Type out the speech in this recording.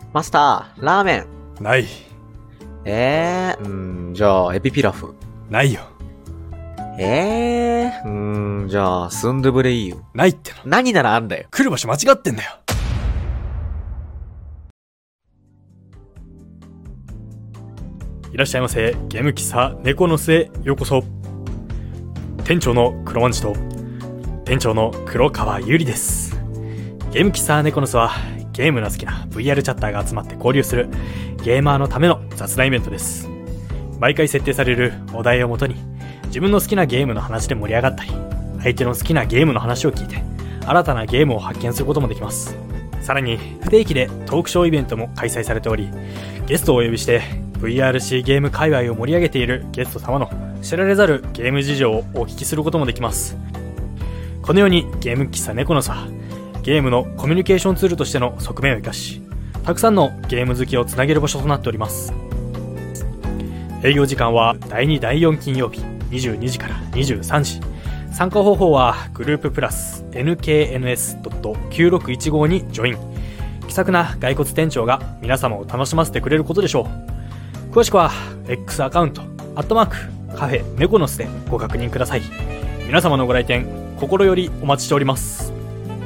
マスター、ラーメン。 ない。 じゃあ、エビピラフ。 ないよ。 じゃあ、スンドゥブレイユ。 ないっての。 何ならあんだよ。 来る場所間違ってんだよ。いらっしゃいませ。ゲーム喫茶猫の巣へようこそ。店長の黒まんじと店長の黒川ゆりです。ゲーム喫茶猫の巣はゲームの好きな VR チャッターが集まって交流するゲーマーのための雑談イベントです。毎回設定されるお題をもとに自分の好きなゲームの話で盛り上がったり、相手の好きなゲームの話を聞いて新たなゲームを発見することもできます。さらに不定期でトークショーイベントも開催されており、ゲストをお呼びして VRC ゲーム界隈を盛り上げているゲスト様の知られざるゲーム事情をお聞きすることもできます。このようにゲーム喫茶猫の巣はゲームのコミュニケーションツールとしての側面を生かし、たくさんのゲーム好きをつなげる場所となっております。営業時間は第2第4金曜日22時から23時。参加方法はグループプラス nkns.9615 にジョイン。気さくな骸骨店長が皆様を楽しませてくれることでしょう。詳しくは X アカウントカフェ猫の巣でご確認ください。皆様のご来店心よりお待ちしております。